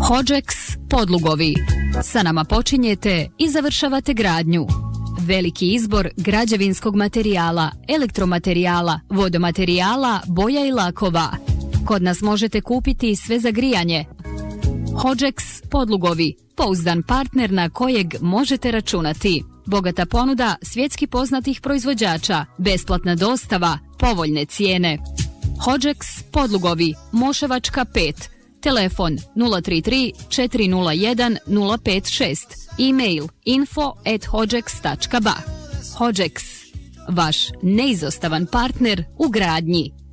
Hodžeks podlugovi. Sa nama počinjete i završavate gradnju. Veliki izbor građevinskog materijala, elektromaterijala, vodomaterijala, boja i lakova. Kod nas možete kupiti sve za grijanje. Hodžeks podlugovi. Pouzdan partner na kojeg možete računati. Bogata ponuda svjetski poznatih proizvođača, besplatna dostava, povoljne cijene. Hodžeks podlugovi, Moševačka 5. Telefon 033 401 056. E-mail info@hodžeks.ba. Hodžeks, vaš neizostavan partner u gradnji.